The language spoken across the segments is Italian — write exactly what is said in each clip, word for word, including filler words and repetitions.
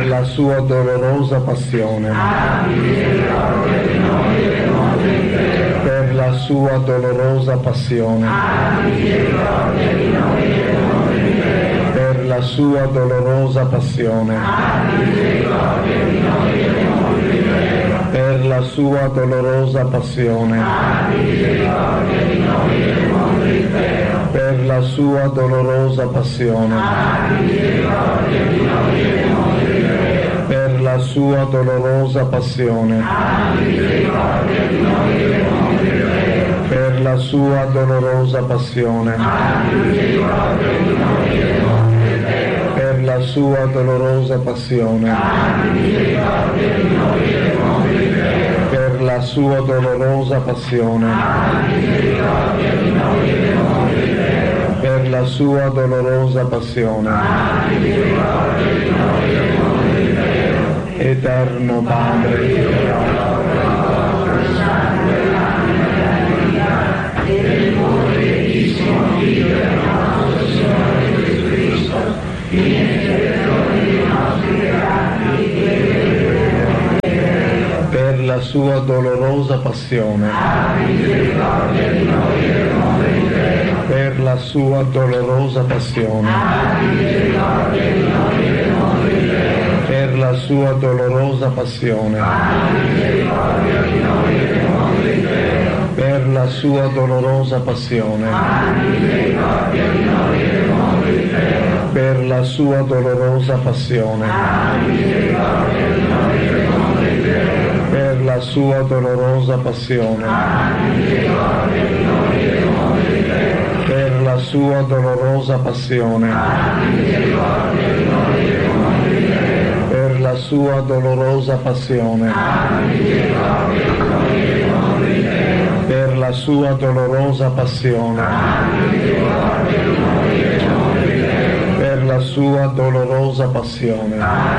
per la sua dolorosa passione, per la sua dolorosa passione, per la sua dolorosa passione, per la sua dolorosa passione, per la sua dolorosa passione, per la sua dolorosa passione, per la sua dolorosa passione, per la sua dolorosa passione, per la sua dolorosa passione, per la sua dolorosa passione. Eterno Padre, Dio del moltissimo Figlio del nostro Signore Gesù Cristo, in espiazione dei nostri peccati, per la sua dolorosa passione, per la sua dolorosa passione, per la sua dolorosa passione, per la sua dolorosa passione, per la sua dolorosa passione, per la sua dolorosa passione, per la sua dolorosa passione, per la sua dolorosa passione, per la sua dolorosa passione, per la sua dolorosa passione.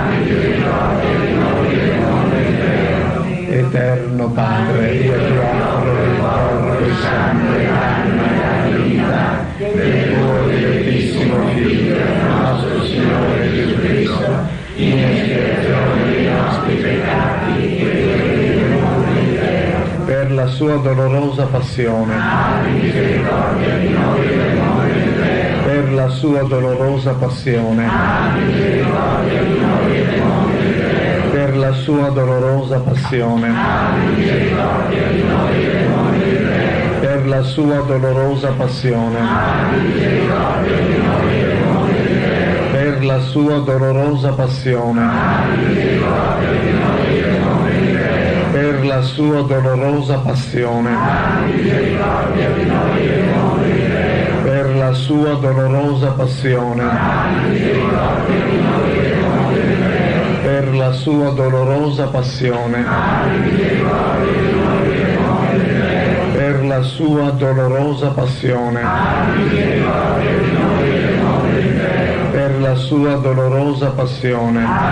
Eterno Padre, io ti offro il corpo, il sangue, l'anima e la vita del tuo dilettissimo Figlio, nostro Signore Gesù Cristo, in espiazione dei nostri peccati e del mondo intero. Per la sua dolorosa passione, misericordia di noi e del mondo intero. Per la sua dolorosa passione, misericordia di noi e del mondo intero. Per la sua dolorosa passione, misericordia di noi e del mondo intero. Per la sua dolorosa passione, misericordia di noi e del mondo intero. Per la sua dolorosa passione, misericordia di noi e del mondo intero. Per la sua dolorosa passione, misericordia di noi e del mondo intero. Per la sua dolorosa passione, misericordia di noi e del mondo intero. Per la sua dolorosa passione, per la sua dolorosa passione, per la sua dolorosa passione,